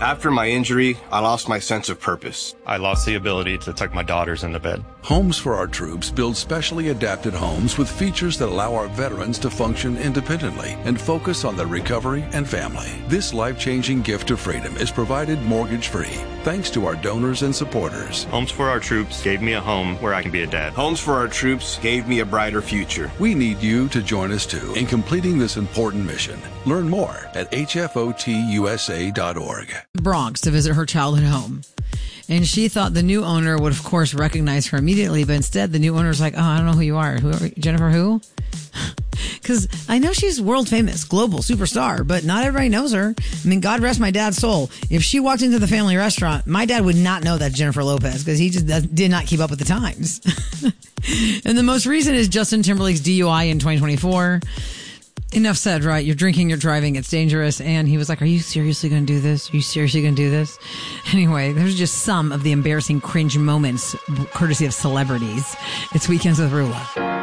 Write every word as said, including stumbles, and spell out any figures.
After my injury, I lost my sense of purpose. I lost the ability to tuck my daughters into bed. Homes for Our Troops builds specially adapted homes with features that allow our veterans to function independently and focus on their recovery and family. This life-changing gift of freedom is provided mortgage-free, thanks to our donors and supporters. Homes for Our Troops gave me a home where I can be a dad. Homes for Our Troops gave me a brighter future. We need you to join us too in completing this important mission. Learn more at H F O T U S A dot org. Bronx to visit her childhood home. And she thought the new owner would, of course, recognize her immediately. But instead, the new owner's like, oh, I don't know who you are. Who are Jennifer who? Because I know she's world famous, global superstar, but not everybody knows her. I mean, God rest my dad's soul. If she walked into the family restaurant, my dad would not know that's Jennifer Lopez because he just does, did not keep up with the times. And the most recent is Justin Timberlake's D U I in twenty twenty-four. Enough said, right? You're drinking, you're driving, it's dangerous. And he was like, are you seriously going to do this? Are you seriously going to do this? Anyway, there's just some of the embarrassing cringe moments courtesy of celebrities. It's Weekends with Rula.